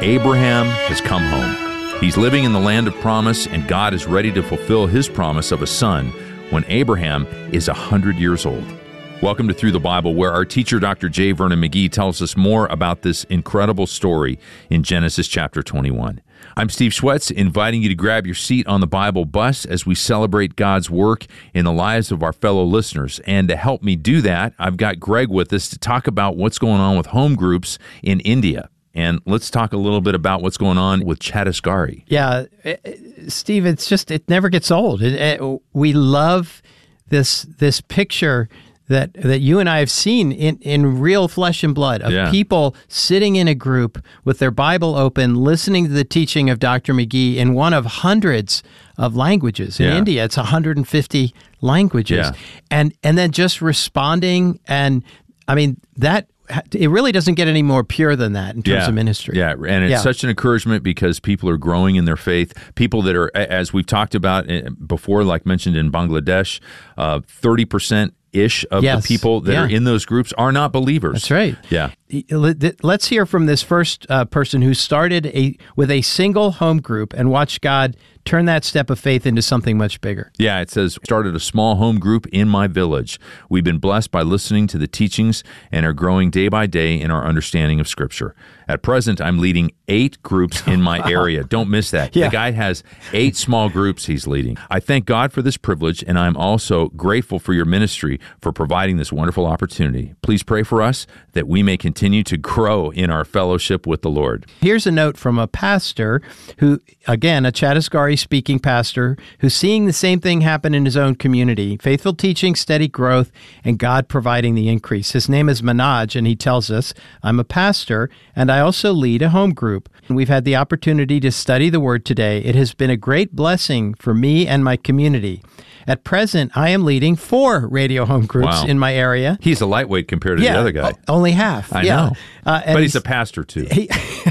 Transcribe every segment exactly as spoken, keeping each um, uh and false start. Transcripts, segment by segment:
Abraham has come home. He's living in the land of promise, and God is ready to fulfill his promise of a son when Abraham is one hundred years old. Welcome to Through the Bible, where our teacher, Doctor J. Vernon McGee, tells us more about this incredible story in Genesis chapter twenty-one. I'm Steve Schwetz, inviting you to grab your seat on the Bible bus as we celebrate God's work in the lives of our fellow listeners. And to help me do that, I've got Greg with us to talk about what's going on with home groups in India. And let's talk a little bit about what's going on with Chhattisgarh. Yeah, Steve, it's just, it never gets old. It, it, we love this this picture that that you and I have seen in, in real flesh and blood of Yeah. people sitting in a group with their Bible open, listening to the teaching of Doctor McGee in one of hundreds of languages. In Yeah. India, it's one hundred fifty languages. Yeah. And, and then just responding. And, I mean, that... it really doesn't get any more pure than that in terms yeah. of ministry. Yeah, and it's Yeah. such an encouragement because people are growing in their faith. People that are, as we've talked about before, like mentioned in Bangladesh, uh, thirty percent ish of Yes. the people that Yeah. are in those groups are not believers. That's right. Yeah. Let's hear from this first uh, person who started a with a single home group and watched God turn that step of faith into something much bigger. Yeah, it says, started a small home group in my village. We've been blessed by listening to the teachings and are growing day by day in our understanding of Scripture. At present, I'm leading eight groups in my area. Don't miss that. Yeah. The guy has eight small groups he's leading. I thank God for this privilege, and I'm also grateful for your ministry for providing this wonderful opportunity. Please pray for us that we may continue to grow in our fellowship with the Lord. Here's a note from a pastor who, again, a Chhattisgarh-speaking pastor who's seeing the same thing happen in his own community. Faithful teaching, steady growth, and God providing the increase. His name is Manoj, and he tells us, I'm a pastor, and I also lead a home group. We've had the opportunity to study the Word today. It has been a great blessing for me and my community. At present, I am leading four radio home groups Wow. in my area. He's a lightweight compared to yeah, the other guy. o- only half. I yeah. know. Uh, and But he's a pastor, too. He,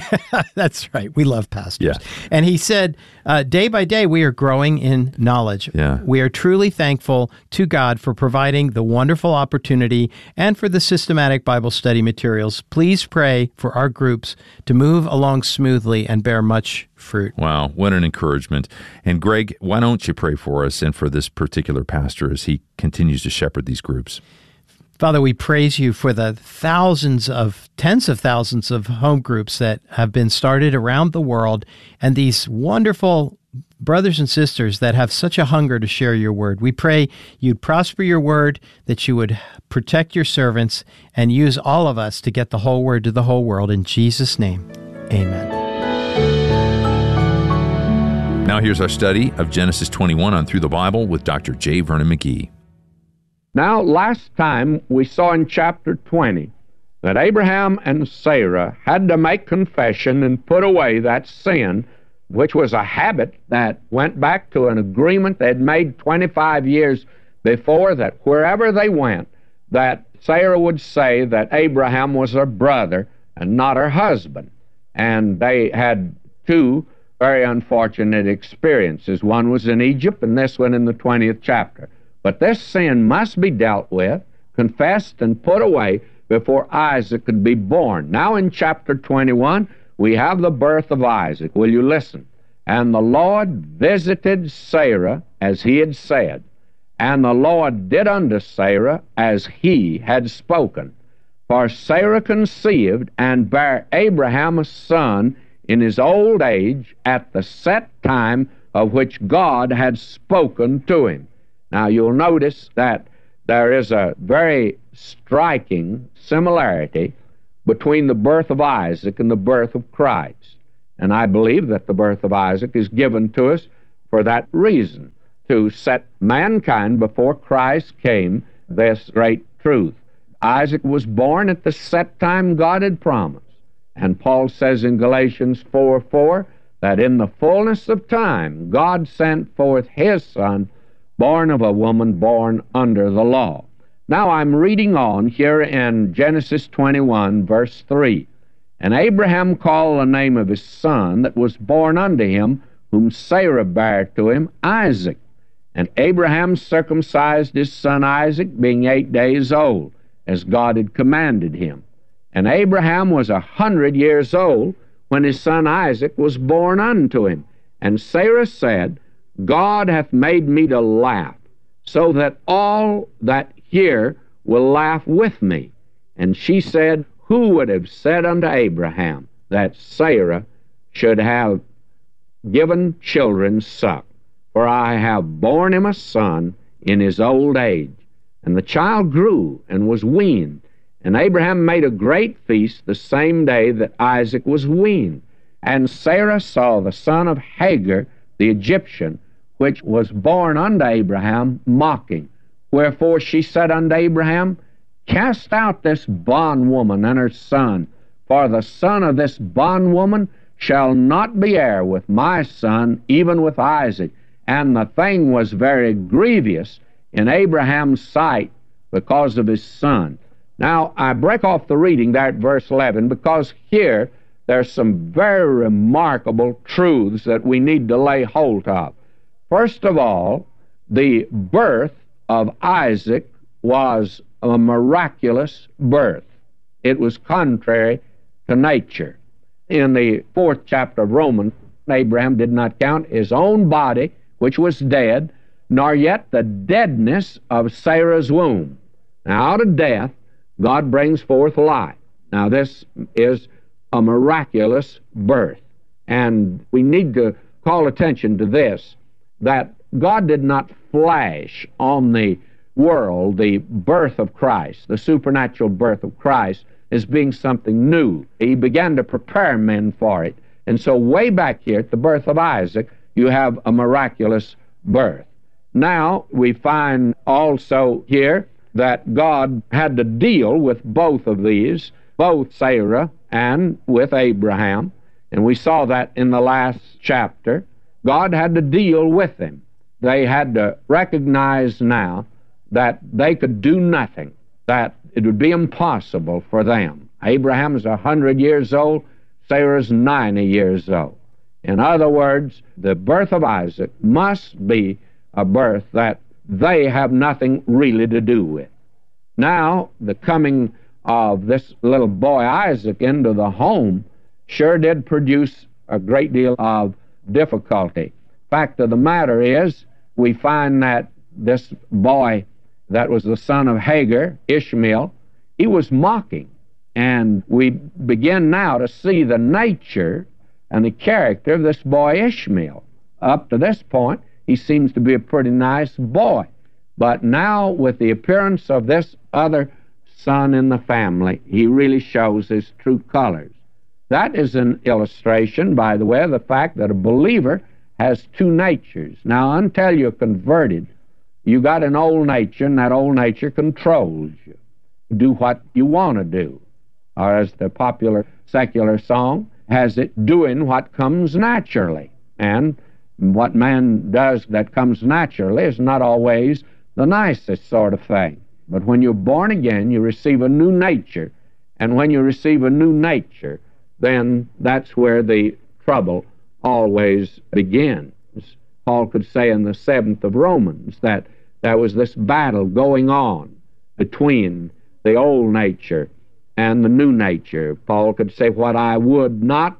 that's right. We love pastors. Yeah. And he said, uh, day by day, we are growing in knowledge. Yeah. We are truly thankful to God for providing the wonderful opportunity and for the systematic Bible study materials. Please pray for our groups to move along smoothly and bear much fruit. Wow, what an encouragement. And Greg, why don't you pray for us and for this particular pastor as he continues to shepherd these groups? Father, we praise you for the thousands of, tens of thousands of home groups that have been started around the world, and these wonderful brothers and sisters that have such a hunger to share your word. We pray you'd prosper your word, that you would protect your servants, and use all of us to get the whole word to the whole world. In Jesus' name, amen. Now here's our study of Genesis twenty-one on Through the Bible with Doctor J. Vernon McGee. Now, last time we saw in chapter twenty that Abraham and Sarah had to make confession and put away that sin, which was a habit that went back to an agreement they'd made twenty-five years before, that wherever they went, that Sarah would say that Abraham was her brother and not her husband. And they had two very unfortunate experiences. One was in Egypt, and this one in the twentieth chapter. But this sin must be dealt with, confessed, and put away before Isaac could be born. Now in chapter twenty-one, we have the birth of Isaac. Will you listen? And the Lord visited Sarah as he had said, and the Lord did unto Sarah as he had spoken. For Sarah conceived and bare Abraham a son in his old age at the set time of which God had spoken to him. Now you'll notice that there is a very striking similarity between the birth of Isaac and the birth of Christ. And I believe that the birth of Isaac is given to us for that reason, to set mankind before Christ came this great truth. Isaac was born at the set time God had promised. And Paul says in Galatians four four that in the fullness of time God sent forth his son, born of a woman born under the law. Now I'm reading on here in Genesis twenty-one, verse three. And Abraham called the name of his son that was born unto him, whom Sarah bare to him, Isaac. And Abraham circumcised his son Isaac, being eight days old, as God had commanded him. And Abraham was a hundred years old when his son Isaac was born unto him. And Sarah said, God hath made me to laugh, so that all that hear will laugh with me. And she said, who would have said unto Abraham that Sarah should have given children suck? For I have borne him a son in his old age. And the child grew and was weaned. And Abraham made a great feast the same day that Isaac was weaned. And Sarah saw the son of Hagar, the Egyptian, which was born unto Abraham, mocking. Wherefore she said unto Abraham, cast out this bondwoman and her son, for the son of this bondwoman shall not be heir with my son, even with Isaac. And the thing was very grievous in Abraham's sight because of his son. Now, I break off the reading there at verse eleven, because here there's some very remarkable truths that we need to lay hold of. First of all, the birth of Isaac was a miraculous birth. It was contrary to nature. In the fourth chapter of Romans, Abraham did not count his own body, which was dead, nor yet the deadness of Sarah's womb. Now, out of death, God brings forth life. Now, this is a miraculous birth. And we need to call attention to this, that God did not flash on the world the birth of Christ, the supernatural birth of Christ, as being something new. He began to prepare men for it. And so way back here at the birth of Isaac, you have a miraculous birth. Now, we find also here that God had to deal with both of these, both Sarah and with Abraham. And we saw that in the last chapter. God had to deal with them. They had to recognize now that they could do nothing, that it would be impossible for them. Abraham's a hundred years old, Sarah's ninety years old. In other words, the birth of Isaac must be a birth that they have nothing really to do with. Now, the coming of this little boy Isaac into the home sure did produce a great deal of difficulty. Fact of the matter is, we find that this boy that was the son of Hagar, Ishmael, he was mocking. And we begin now to see the nature and the character of this boy Ishmael. Up to this point, he seems to be a pretty nice boy. But now, with the appearance of this other son in the family, he really shows his true colors. That is an illustration, by the way, of the fact that a believer has two natures. Now, until you're converted, you got an old nature, and that old nature controls you. Do what you want to do. Or as the popular secular song has it, doing what comes naturally. And what man does that comes naturally is not always the nicest sort of thing. But when you're born again, you receive a new nature. And when you receive a new nature, then that's where the trouble always begins. Paul could say in the seventh of Romans that there was this battle going on between the old nature and the new nature. Paul could say, what I would not,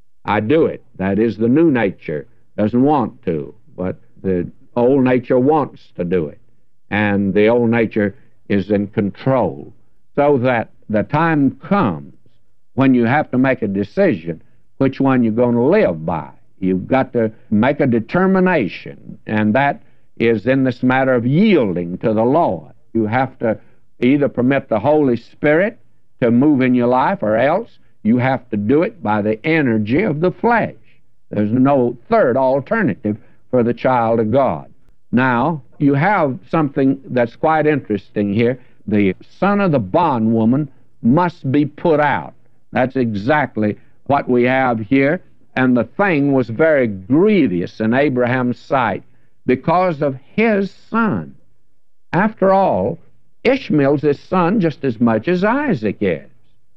I do it. That is, the new nature doesn't want to, but the old nature wants to do it. And the old nature is in control. So that the time comes when you have to make a decision which one you're going to live by. You've got to make a determination, and that is in this matter of yielding to the Lord. You have to either permit the Holy Spirit to move in your life, or else you have to do it by the energy of the flesh. There's no third alternative for the child of God. Now, you have something that's quite interesting here. The son of the bondwoman must be put out. That's exactly what we have here. And the thing was very grievous in Abraham's sight because of his son. After all, Ishmael's his son just as much as Isaac is,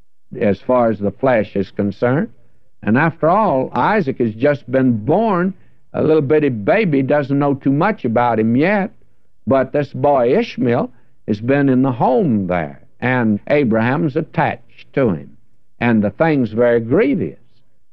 as far as the flesh is concerned. And after all, Isaac has just been born. A little bitty baby, doesn't know too much about him yet. But this boy Ishmael has been in the home there, and Abraham's attached to him. And the thing's very grievous.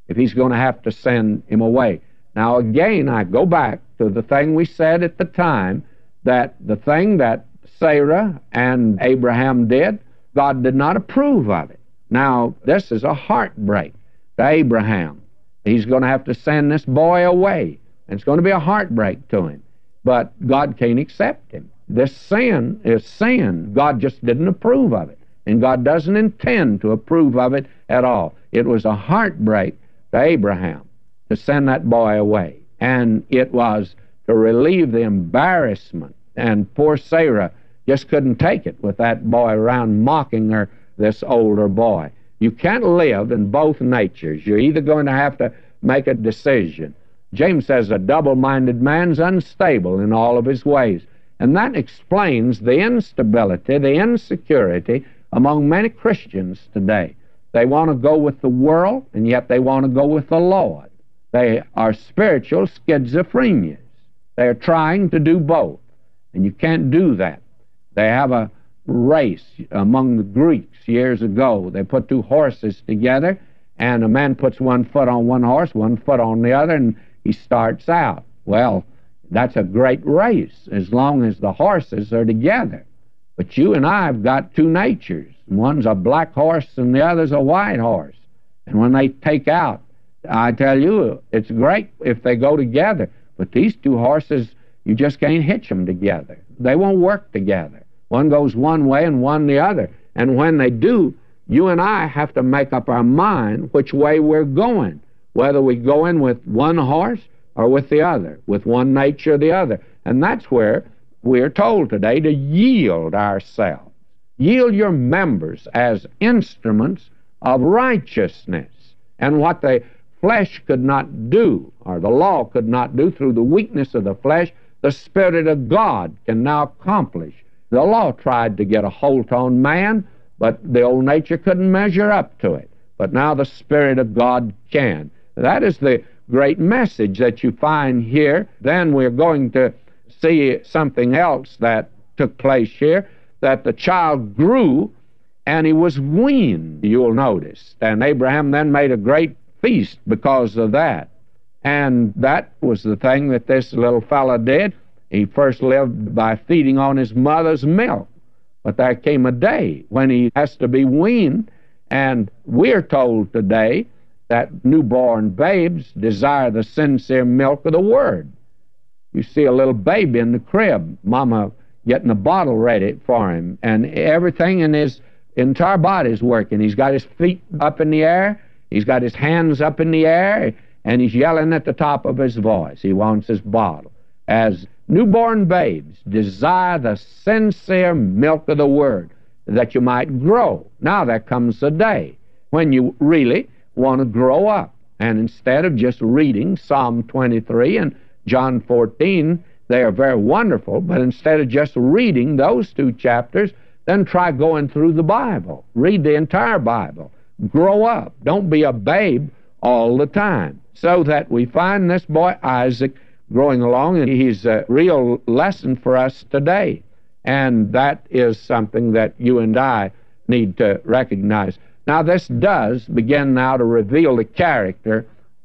if he's going to have to send him away. Now, again, I go back to the thing we said at the time, that the thing that Sarah and Abraham did, God did not approve of it. Now, this is a heartbreak to Abraham. He's going to have to send this boy away. And it's going to be a heartbreak to him. But God can't accept him. This sin is sin. God just didn't approve of it. And God doesn't intend to approve of it at all. It was a heartbreak to Abraham to send that boy away. And it was to relieve the embarrassment. And poor Sarah just couldn't take it with that boy around mocking her, this older boy. You can't live in both natures. You're either going to have to make a decision. James says a double-minded man's unstable in all of his ways. And that explains the instability, the insecurity among many Christians today. They want to go with the world, and yet they want to go with the Lord. They are spiritual schizophrenias. They are trying to do both, and you can't do that. They have a race among the Greeks years ago. They put two horses together, and a man puts one foot on one horse, one foot on the other, and he starts out. Well, that's a great race as long as the horses are together. But you and I have got two natures. One's a black horse and the other's a white horse. And when they take out, I tell you, it's great if they go together. But these two horses, you just can't hitch them together. They won't work together. One goes one way and one the other. And when they do, you and I have to make up our mind which way we're going, whether we go in with one horse or with the other, with one nature or the other. And that's where we're told today to yield ourselves. Yield your members as instruments of righteousness. And what the flesh could not do, or the law could not do through the weakness of the flesh, the Spirit of God can now accomplish. The law tried to get a hold on man, but the old nature couldn't measure up to it. But now the Spirit of God can. That is the great message that you find here. Then we're going to see something else that took place here, that the child grew and he was weaned, you'll notice. And Abraham then made a great feast because of that. And that was the thing that this little fella did. He first lived by feeding on his mother's milk. But there came a day when he has to be weaned, and we're told today that newborn babes desire the sincere milk of the Word. You see a little baby in the crib, mama getting a bottle ready for him, and everything in his entire body's working. He's got his feet up in the air, he's got his hands up in the air, and he's yelling at the top of his voice. He wants his bottle. As newborn babes desire the sincere milk of the Word, that you might grow. Now there comes a day when you really want to grow up. And instead of just reading Psalm twenty-three and John fourteen, they are very wonderful, but instead of just reading those two chapters, then try going through the Bible. Read the entire Bible. Grow up. Don't be a babe all the time. So that we find this boy Isaac growing along, and he's a real lesson for us today. And that is something that you and I need to recognize. Now, this does begin now to reveal the character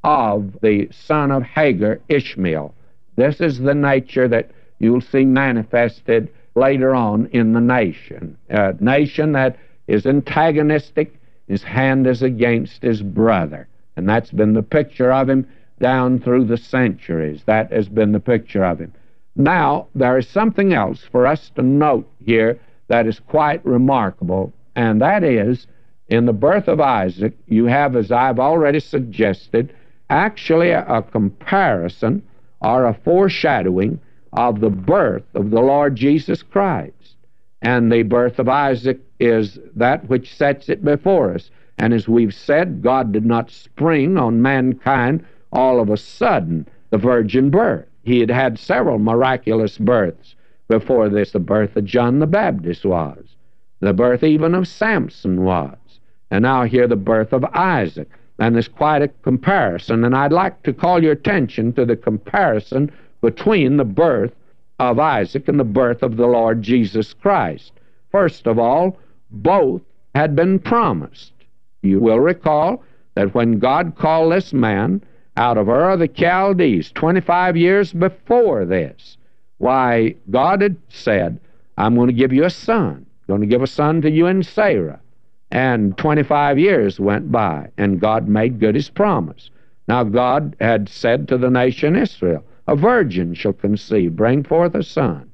of the son of Hagar, Ishmael. This is the nature that you'll see manifested later on in the nation. A nation that is antagonistic, his hand is against his brother. And that's been the picture of him down through the centuries. That has been the picture of him. Now, there is something else for us to note here that is quite remarkable, and that is, in the birth of Isaac, you have, as I've already suggested, actually a, a comparison or a foreshadowing of the birth of the Lord Jesus Christ. And the birth of Isaac is that which sets it before us. And as we've said, God did not spring on mankind all of a sudden the virgin birth. He had had several miraculous births before this. The birth of John the Baptist was. The birth even of Samson was. And now here the birth of Isaac. And there's quite a comparison. And I'd like to call your attention to the comparison between the birth of Isaac and the birth of the Lord Jesus Christ. First of all, both had been promised. You will recall that when God called this man out of Ur of the Chaldees, twenty-five years before this, why, God had said, I'm going to give you a son. I'm going to give a son to you and Sarah. And twenty-five years went by, and God made good his promise. Now God had said to the nation Israel, a virgin shall conceive, bring forth a son.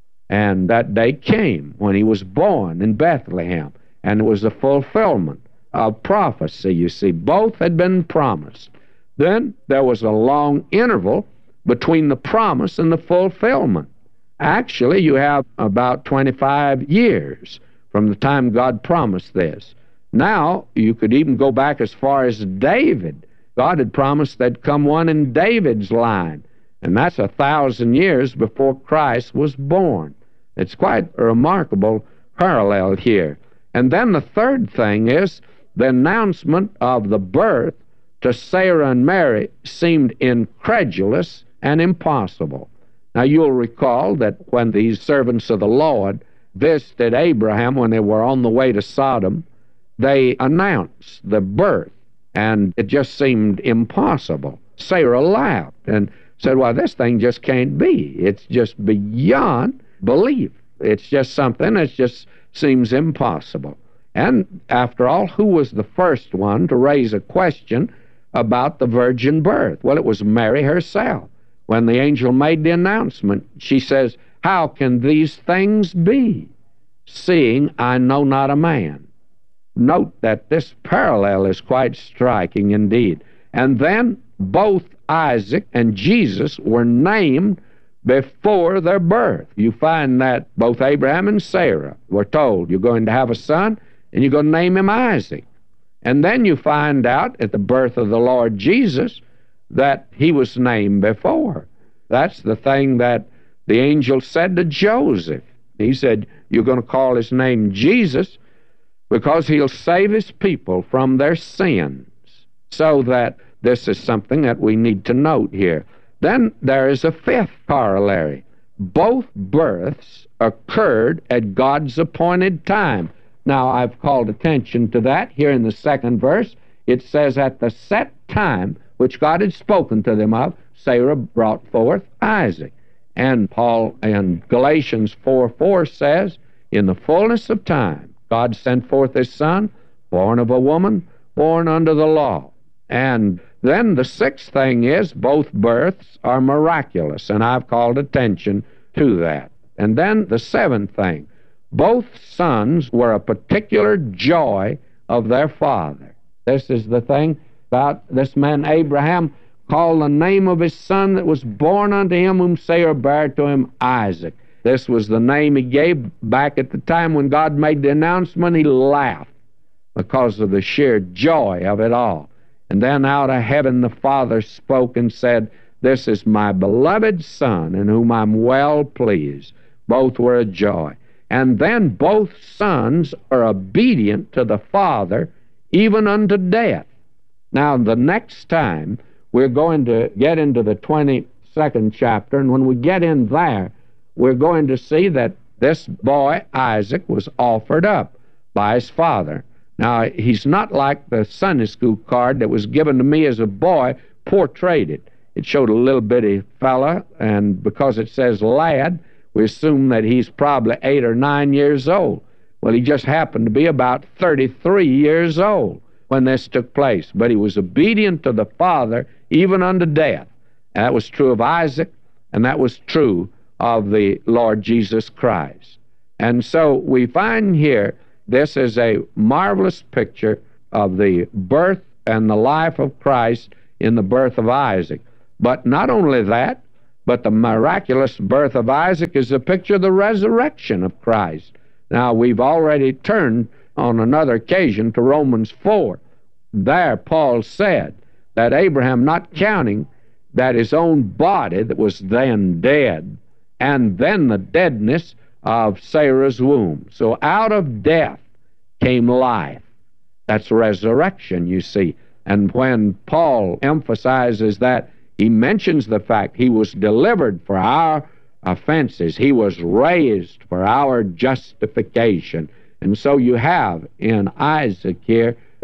And that day came when he was born in Bethlehem, and it was the fulfillment of prophecy. You see, both had been promised. Then there was a long interval between the promise and the fulfillment. Actually, you have about twenty-five years from the time God promised this. Now, you could even go back as far as David. God had promised there'd come one in David's line, and that's a thousand years before Christ was born. It's quite a remarkable parallel here. And then the third thing is the announcement of the birth to Sarah and Mary seemed incredulous and impossible. Now, you'll recall that when these servants of the Lord visited Abraham when they were on the way to Sodom, they announced the birth, and it just seemed impossible. Sarah laughed and said, well, this thing just can't be. It's just beyond belief. It's just something that just seems impossible. And after all, who was the first one to raise a question about the virgin birth? Well, it was Mary herself. When the angel made the announcement, she says, how can these things be, seeing I know not a man? Note that this parallel is quite striking indeed. And then both Isaac and Jesus were named before their birth. You find that both Abraham and Sarah were told, you're going to have a son, and you're going to name him Isaac. And then you find out at the birth of the Lord Jesus that he was named before. That's the thing that the angel said to Joseph. He said, you're going to call his name Jesus because he'll save his people from their sins. So that this is something that we need to note here. Then there is a fifth corollary. Both births occurred at God's appointed time. Now, I've called attention to that here in the second verse. It says, at the set time which God had spoken to them of, Sarah brought forth Isaac. And Paul in Galatians four four says, in the fullness of time, God sent forth his son, born of a woman, born under the law. And then the sixth thing is, both births are miraculous, and I've called attention to that. And then the seventh thing, both sons were a particular joy of their father. This is the thing about this man Abraham, called the name of his son that was born unto him, whom Sarah bare to him, Isaac. This was the name he gave back at the time when God made the announcement. He laughed because of the sheer joy of it all. And then out of heaven the Father spoke and said, this is my beloved Son, in whom I'm well pleased. Both were a joy. And then both sons are obedient to the Father, even unto death. Now, the next time, we're going to get into the twenty-second chapter, and when we get in there, we're going to see that this boy, Isaac, was offered up by his father. Now, he's not like the Sunday school card that was given to me as a boy, portrayed it. It showed a little bitty fella, and because it says lad, we assume that he's probably eight or nine years old. Well, he just happened to be about thirty-three years old when this took place. But he was obedient to the Father, even unto death. And that was true of Isaac, and that was true of the Lord Jesus Christ. And so we find here, this is a marvelous picture of the birth and the life of Christ in the birth of Isaac. But not only that, but the miraculous birth of Isaac is a picture of the resurrection of Christ. Now, we've already turned on another occasion to Romans four. There, Paul said that Abraham, not counting that his own body that was then dead, and then the deadness of Sarah's womb. So out of death came life. That's resurrection, you see. And when Paul emphasizes that, he mentions the fact he was delivered for our offenses. He was raised for our justification. And so you have in Isaac here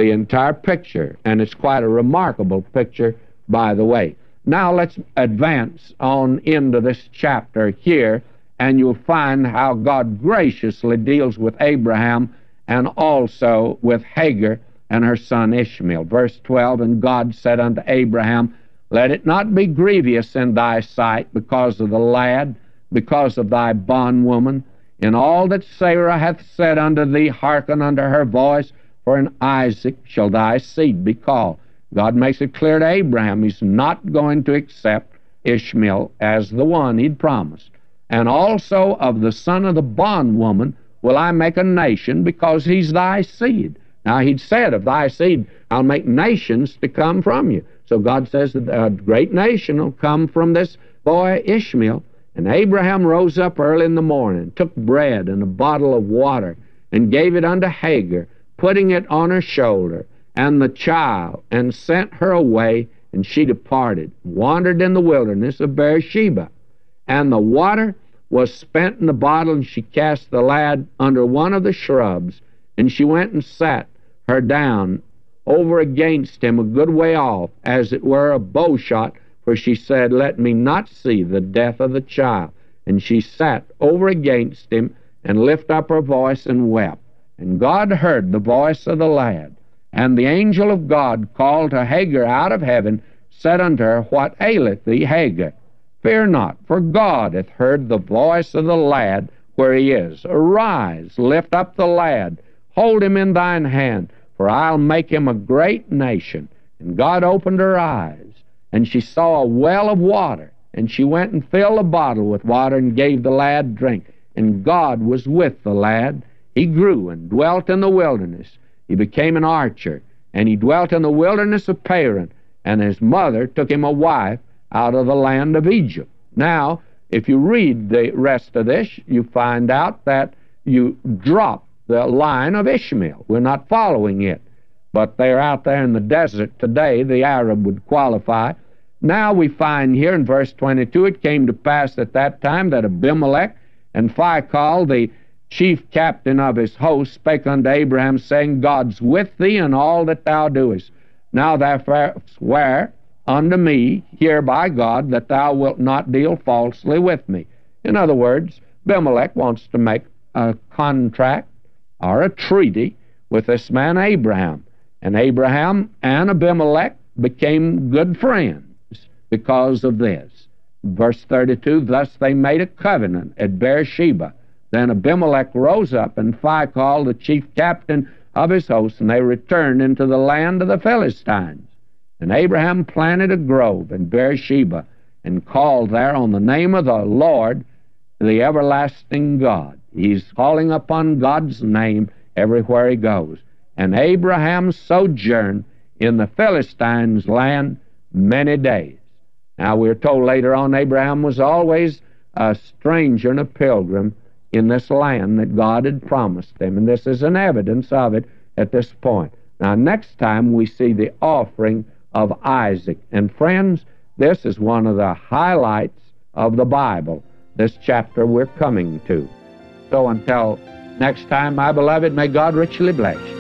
the entire picture, and it's quite a remarkable picture, by the way. Now let's advance on into this chapter here, and you'll find how God graciously deals with Abraham and also with Hagar and her son Ishmael. Verse twelve, and God said unto Abraham, let it not be grievous in thy sight because of the lad, because of thy bondwoman. In all that Sarah hath said unto thee, hearken unto her voice, for in Isaac shall thy seed be called. God makes it clear to Abraham he's not going to accept Ishmael as the one he'd promised. And also of the son of the bondwoman will I make a nation, because he's thy seed. Now he'd said, of thy seed I'll make nations to come from you. So God says that a great nation will come from this boy Ishmael. And Abraham rose up early in the morning, took bread and a bottle of water, and gave it unto Hagar, putting it on her shoulder, and the child, and sent her away, and she departed, wandered in the wilderness of Beersheba. And the water was spent in the bottle, and she cast the lad under one of the shrubs, and she went and sat her down over against him a good way off, as it were a bow shot, for she said, let me not see the death of the child. And she sat over against him, and lifted up her voice and wept. And God heard the voice of the lad. And the angel of God called to Hagar out of heaven, said unto her, what aileth thee, Hagar? Fear not, for God hath heard the voice of the lad where he is. Arise, lift up the lad, hold him in thine hand, for I'll make him a great nation. And God opened her eyes, and she saw a well of water, and she went and filled a bottle with water, and gave the lad drink. And God was with the lad. He grew and dwelt in the wilderness. He became an archer, and he dwelt in the wilderness of Paran, and his mother took him a wife out of the land of Egypt. Now, if you read the rest of this, you find out that you drop the line of Ishmael. We're not following it, but they're out there in the desert today. The Arab would qualify. Now we find here in verse twenty-two, it came to pass at that time that Abimelech and Phicol, the chief captain of his host, spake unto Abraham, saying, God's with thee in all that thou doest. Now therefore swear unto me here by God that thou wilt not deal falsely with me. In other words, Abimelech wants to make a contract or a treaty with this man Abraham. And Abraham and Abimelech became good friends because of this. Verse thirty-two, thus they made a covenant at Beersheba. Then Abimelech rose up, and Phicol, the chief captain of his host, and they returned into the land of the Philistines. And Abraham planted a grove in Beersheba, and called there on the name of the Lord, the everlasting God. He's calling upon God's name everywhere he goes. And Abraham sojourned in the Philistines' land many days. Now we're told later on Abraham was always a stranger and a pilgrim in this land that God had promised them, and this is an evidence of it at this point. Now next time we see the offering of Isaac. And friends, this is one of the highlights of the Bible, this chapter we're coming to. So until next time, my beloved, may God richly bless you.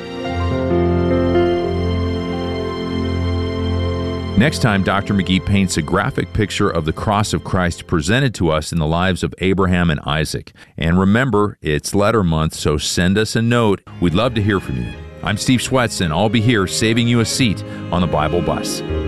Next time, Doctor McGee paints a graphic picture of the cross of Christ presented to us in the lives of Abraham and Isaac. And remember, it's letter month, so send us a note. We'd love to hear from you. I'm Steve Swetson. I'll be here saving you a seat on the Bible bus.